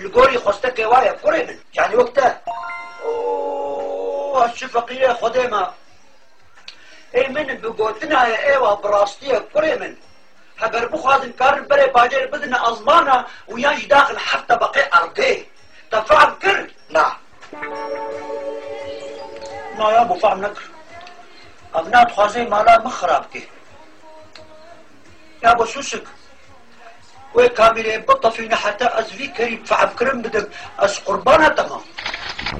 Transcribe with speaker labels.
Speaker 1: القوري خستك وايا كوري من يعني وقتها اوه الشفقية خديمة اي من بقوتنا يا ايوه براستية كوري من هبر بخوازن كارن بري باجر بدنا ازمانا وياش داخل حتى بقي ارضي تفهم كر لا لا يا ابو فهم نكر ابناء خوازي مالا مخراب كي يا ابو سوسك وكاميرين بطة فينا حتى ازفي كريم فعب كرم بدك از قربانة تمام